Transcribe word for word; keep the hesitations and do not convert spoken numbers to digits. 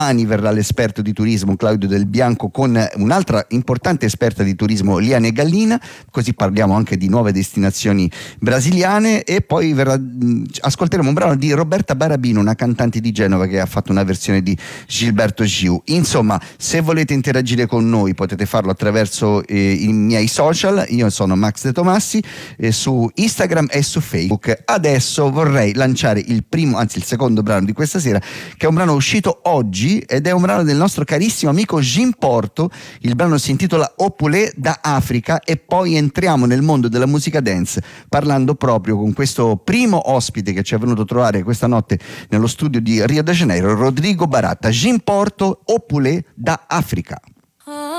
Domani verrà l'esperto di turismo Claudio Del Bianco con un'altra importante esperta di turismo, Liane Gallina, così parliamo anche di nuove destinazioni brasiliane, e poi verrà, mh, ascolteremo un brano di Roberta Barabino, una cantante di Genova che ha fatto una versione di Gilberto Giu. Insomma, se volete interagire con noi potete farlo attraverso eh, i miei social. Io sono Max De Tomassi eh, su Instagram e su Facebook. Adesso vorrei lanciare il primo, anzi il secondo brano di questa sera, che è un brano uscito oggi ed è un brano del nostro carissimo amico Jim Porto. Il brano si intitola Opulé da Africa, e poi entriamo nel mondo della musica dance parlando proprio con questo primo ospite che ci è venuto a trovare questa notte nello studio di Rio de Janeiro, Rodrigo Baratta. Jim Porto, Opulé da Africa.